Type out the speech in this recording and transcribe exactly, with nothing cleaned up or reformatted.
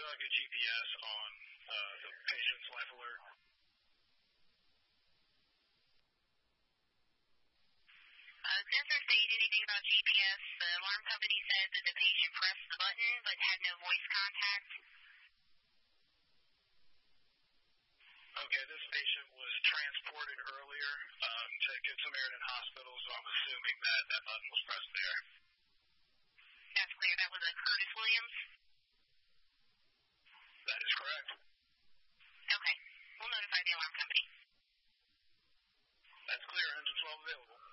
uh, get G P S on uh, the patient's life alert? Uh, sensor stated anything about G P S. The alarm company said that the patient pressed the button but had no voice contact. Okay, this patient was transported earlier um, to Good Samaritan Hospital, so I'm assuming that that button was pressed there. That's clear. That was a Curtis Williams? That is correct. Okay. We'll notify the alarm company. That's clear. one twelve available.